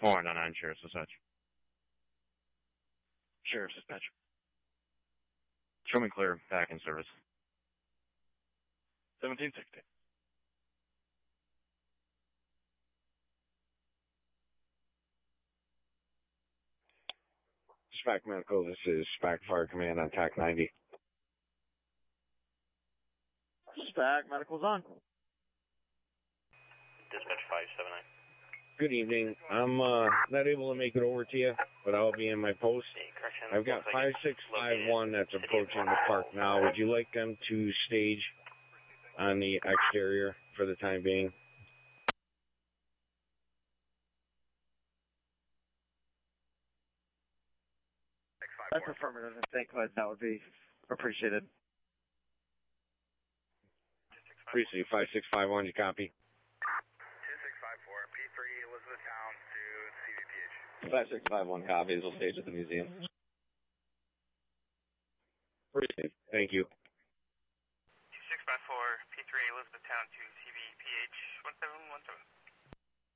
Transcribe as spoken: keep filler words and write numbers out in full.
four nine nine, Sheriff's Dispatch. Sheriff's Dispatch. Show me clear, back in service. seventeen sixty. SPAC Medical, this is SPAC Fire Command on T A C ninety. SPAC Medical's on. Dispatch five seven nine. Good evening. I'm uh, not able to make it over to you, but I'll be in my post. I've got five six five one that's approaching the park now. Would you like them to stage on the exterior for the time being? That's affirmative, and thank you. That would be appreciated. Precinct five six five one, you copy? two six five four, P three, Elizabethtown to C V P H. five six five one copies. We'll stage at the museum. Precinct, thank you. two six five four, P three, Elizabethtown to C V P H one seven one seven.